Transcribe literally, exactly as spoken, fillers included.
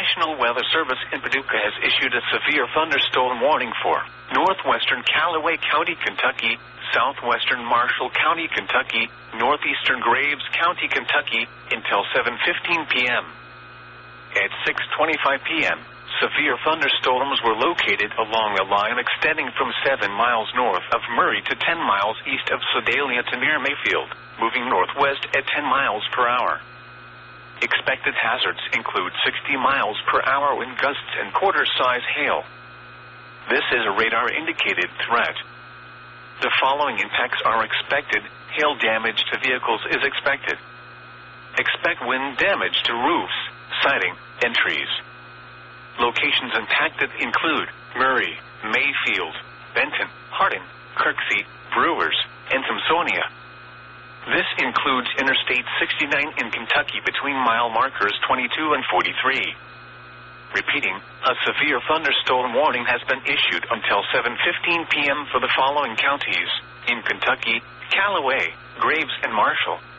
National Weather Service in Paducah has issued a severe thunderstorm warning for northwestern Callaway County, Kentucky, southwestern Marshall County, Kentucky, northeastern Graves County, Kentucky, until seven fifteen p.m. At six twenty-five p.m., severe thunderstorms were located along a line extending from seven miles north of Murray to ten miles east of Sedalia to near Mayfield, moving northwest at ten miles per hour. Expected hazards include sixty miles per hour wind gusts and quarter-size hail. This is a radar-indicated threat. The following impacts are expected. Hail damage to vehicles is expected. Expect wind damage to roofs, siding, and trees. Locations impacted include Murray, Mayfield, Benton, Hardin, Kirksey, Brewers, and Thompsonia. This includes Interstate sixty-nine in Kentucky between mile markers twenty-two and forty-three. Repeating, a severe thunderstorm warning has been issued until seven fifteen p.m. for the following counties in Kentucky: Callaway, Graves, and Marshall.